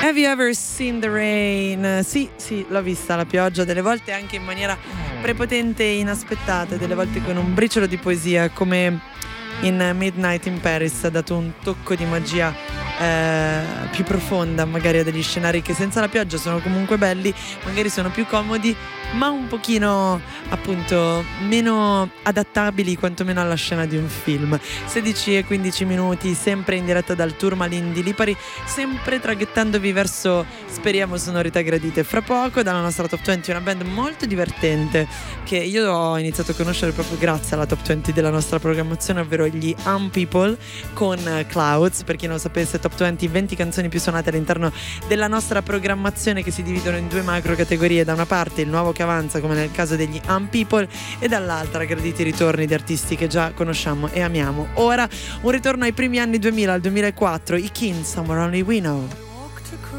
Have you ever seen the rain? Sì, l'ho vista la pioggia, delle volte anche in maniera prepotente e inaspettata, delle volte con un briciolo di poesia, come in Midnight in Paris ha dato un tocco di magia più profonda magari a degli scenari che senza la pioggia sono comunque belli, magari sono più comodi, ma un pochino appunto meno adattabili quantomeno alla scena di un film. 16 e 15 minuti, sempre in diretta dal Tourmaline di Lipari, sempre traghettandovi verso, speriamo, sonorità gradite. Fra poco dalla nostra Top 20 una band molto divertente che io ho iniziato a conoscere proprio grazie alla Top 20 della nostra programmazione, ovvero gli People con Clouds. Per chi non lo sapesse, Top 20 canzoni più suonate all'interno della nostra programmazione, che si dividono in due macro categorie: da una parte il nuovo che avanza, come nel caso degli People, e dall'altra graditi ritorni di artisti che già conosciamo e amiamo. Ora un ritorno ai primi anni 2000, al 2004, i Kin, Somewhere Only We Know.